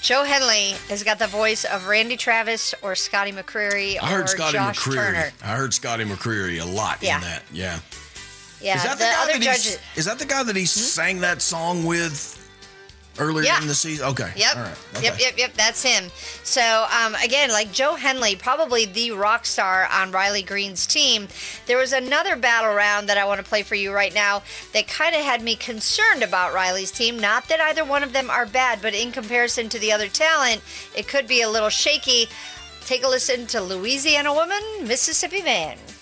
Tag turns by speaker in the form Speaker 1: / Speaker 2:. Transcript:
Speaker 1: Joe Henley has got the voice of Randy Travis or Scotty McCreery
Speaker 2: I heard
Speaker 1: or
Speaker 2: Scotty
Speaker 1: Josh
Speaker 2: McCreery.
Speaker 1: Turner.
Speaker 2: I heard Scotty McCreery a lot in that. Yeah.
Speaker 1: Yeah.
Speaker 2: Is that the guy that he sang that song with earlier in the season? Okay.
Speaker 1: Yep.
Speaker 2: All right. Okay.
Speaker 1: Yep. That's him. So, again, like Joe Henley, probably the rock star on Riley Green's team. There was another battle round that I want to play for you right now that kind of had me concerned about Riley's team. Not that either one of them are bad, but in comparison to the other talent, it could be a little shaky. Take a listen to Louisiana Woman, Mississippi Man.